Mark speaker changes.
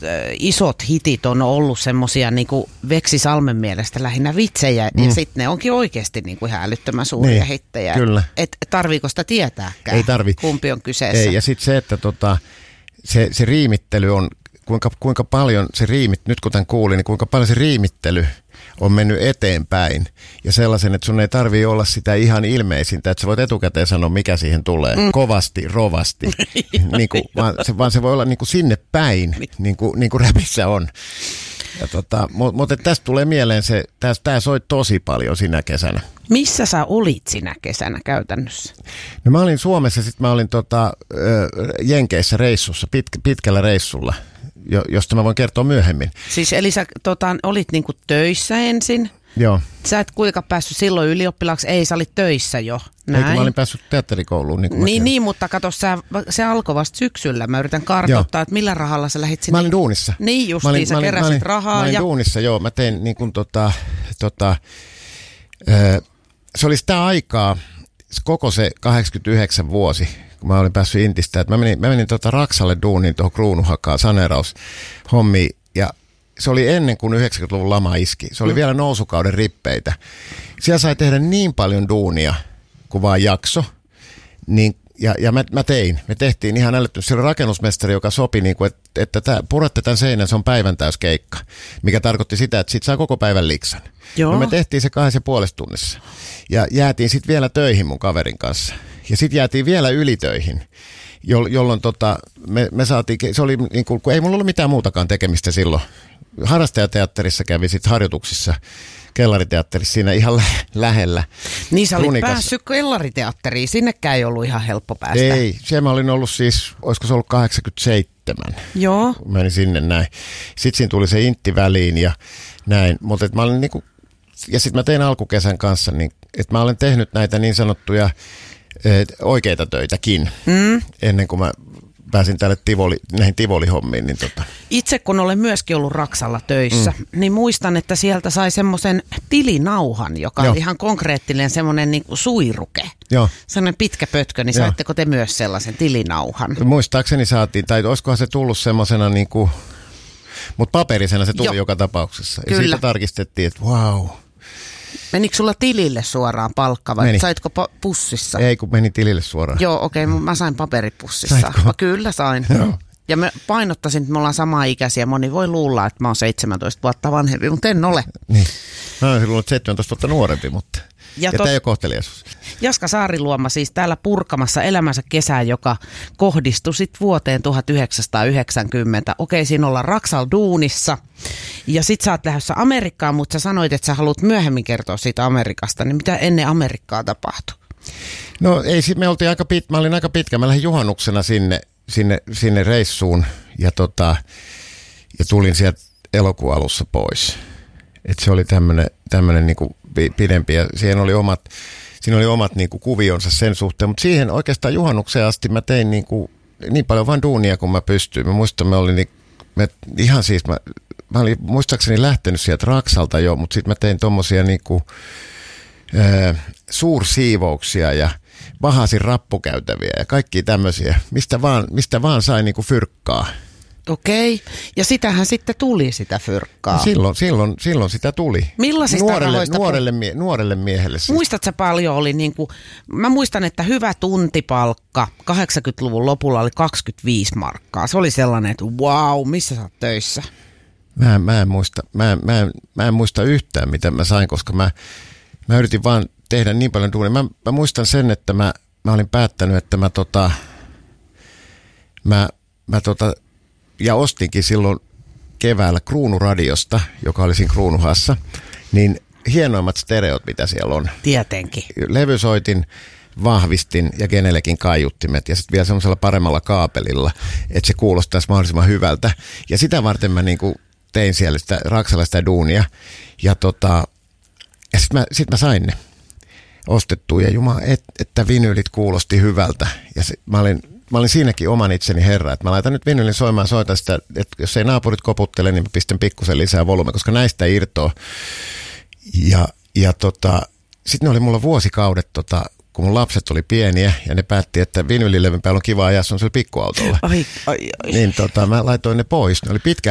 Speaker 1: isot hitit on ollut semmosia niinku Veksi Salmen mielestä lähinnä vitsejä, ja sitten ne onkin oikeasti niinku ihan älyttömän suuria hittejä.
Speaker 2: Kyllä.
Speaker 1: Et tarviiko sitä tietääkään?
Speaker 2: Ei tarvi.
Speaker 1: Kumpi on kyseessä?
Speaker 2: Ei, ja sitten se, että se riimittely on, kuinka paljon se nyt kun tämän kuulin, niin kuinka paljon se riimittely on mennyt eteenpäin. Ja sellaisen, että sun ei tarvitse olla sitä ihan ilmeisintä, että sä voit etukäteen sanoa, mikä siihen tulee. Kovasti, rovasti. vaan se voi olla niin kuin sinne päin, niin kuin räpissä on. Mutta tästä tulee mieleen se, tämä soi tosi paljon sinä kesänä.
Speaker 1: Missä sä olit sinä kesänä käytännössä?
Speaker 2: No mä olin Suomessa, sitten mä olin Jenkeissä reissussa, pitkällä reissulla, josta mä voin kertoa myöhemmin.
Speaker 1: Siis eli sä olit niinku töissä ensin?
Speaker 2: Joo.
Speaker 1: Sä et kuinka päässyt silloin ylioppilaaksi? Ei, sä olit töissä jo.
Speaker 2: Näin. Eikö mä olin päässyt teatterikouluun?
Speaker 1: Niin, mutta kato, se alkoi vasta syksyllä. Mä yritän kartoittaa, että millä rahalla sä lähdit sinne.
Speaker 2: Mä olin duunissa.
Speaker 1: Niin justiin, sä keräsit rahaa.
Speaker 2: Mä olin duunissa, joo. Mä tein niin kuin se oli sitä aikaa, koko se 89 vuosi, kun mä olin päässyt Intistä. Että mä menin Raksalle duuniin tuohon Kruunuhakaan saneeraushommiin. Ja se oli ennen kuin 90-luvun lama iski. Se oli vielä nousukauden rippeitä. Siellä sai tehdä niin paljon duunia kuin vaan jakso. Niin, ja me tehtiin ihan älyttömästi. Se oli rakennusmestari, joka sopi, niin kuin, että puratte tämän seinän, se on päivän täyskeikka. Mikä tarkoitti sitä, että sit saa koko päivän liksan. No me tehtiin se 2,5 tunnissa. Ja jäätiin sitten vielä töihin mun kaverin kanssa. Ja sitten jäätiin vielä ylitöihin. Jolloin me saatiin, se oli niin kuin, kun ei mulla ollut mitään muutakaan tekemistä silloin. Harrastajateatterissa kävi sitten harjoituksissa, kellariteatterissa siinä ihan lähellä.
Speaker 1: Niin sä olit päässyt kellariteatteriin, sinnekään ei ollut ihan helppo päästä.
Speaker 2: Ei, siellä mä olin ollut siis, olisiko se ollut 87.
Speaker 1: Joo.
Speaker 2: Menin sinne näin. Sitten siinä tuli se intti väliin ja näin, mutta mä olin niinku, ja sitten mä tein alkukesän kanssa, niin, että mä olen tehnyt näitä niin sanottuja oikeita töitäkin, ennen kuin mä pääsin tälle näihin Tivoli-hommiin. Niin
Speaker 1: Itse kun olen myöskin ollut Raksalla töissä, niin muistan, että sieltä sai semmoisen tilinauhan, joka on ihan konkreettinen semmoinen niin kuin suiruke.
Speaker 2: Joo.
Speaker 1: Sellainen pitkä pötkö, niin saitteko te myös sellaisen tilinauhan?
Speaker 2: Muistaakseni saatiin, tai olisikohan se tullut semmoisena niin kuin, mutta paperisena se tuli joka tapauksessa. Ja siitä tarkistettiin, että wow.
Speaker 1: Menikö sulla tilille suoraan palkka vai saitko pussissa?
Speaker 2: Ei, kun meni tilille suoraan.
Speaker 1: Joo, okei, mä sain paperipussissa. Kyllä sain.
Speaker 2: Joo.
Speaker 1: Ja mä painottaisin, että me ollaan samaa ikäisiä. Moni voi luulla, että mä oon 17 vuotta vanhempi, mutta en ole.
Speaker 2: Niin. Mä oon luullut 17 vuotta nuorempi, mutta ja tämä ei ole kohteliaisuus.
Speaker 1: Jaska Saariluoma siis täällä purkamassa elämänsä kesää, joka kohdistui sitten vuoteen 1990. Okei, siinä ollaan Raksal duunissa. Ja sit sä oot lähdössä Amerikkaan, mutta sä sanoit, että sä haluat myöhemmin kertoa siitä Amerikasta. Niin mitä ennen Amerikkaa tapahtui?
Speaker 2: No ei, mä olin aika pitkä. Mä lähdin juhannuksena sinne reissuun ja tulin sieltä elokuun alussa pois. Et se oli tämmönen niinku pidempi ja siinä oli omat niinku kuvionsa sen suhteen, mutta siihen oikeastaan juhannukseen asti mä tein niin paljon vaan duunia kuin mä pystyin. Mä muistan, mä olin muistaakseni lähtenyt sieltä Raksalta jo, mutta sitten mä tein tommosia niinku suursiivouksia ja vahasin rappukäytäviä ja kaikkia tämmöisiä, mistä vaan sai niinku fyrkkaa.
Speaker 1: Okei, ja sitähän sitten tuli sitä fyrkkaa.
Speaker 2: Silloin sitä tuli.
Speaker 1: Millaisista
Speaker 2: nuorelle miehelle. Siis.
Speaker 1: Muistatko paljon oli mä muistan, että hyvä tuntipalkka 80-luvun lopulla oli 25 markkaa. Se oli sellainen, että wow, missä sä oot töissä? Mä en muista yhtään, mitä mä sain, koska mä yritin vaan tehdä niin paljon duunia. Mä muistan sen, että mä olin päättänyt, että ja ostinkin silloin keväällä Kruunuradiosta, joka oli siinä Kruunuhassa, niin hienoimmat stereot, mitä siellä on. Tietenkin.
Speaker 2: Levysoitin, vahvistin ja kenellekin kaiuttimet ja sitten vielä semmoisella paremmalla kaapelilla, että se kuulostaisi mahdollisimman hyvältä. Ja sitä varten mä tein siellä Raksalla sitä duunia ja sitten mä sain ne ostettua ja jumala, että vinyylit kuulosti hyvältä ja mä olin siinäkin oman itseni herra, että mä laitan nyt vinylin soitan sitä, että jos ei naapurit koputtele, niin mä pistän pikkusen lisää volyyme, koska näistä irtoaa. Ja sitten ne oli mulla vuosikaudet, kun mun lapset oli pieniä ja ne päätti, että vinylilevyn päällä on kiva ajaa, se on sillä pikkuautolla.
Speaker 1: Ai.
Speaker 2: Niin mä laitoin ne pois, ne oli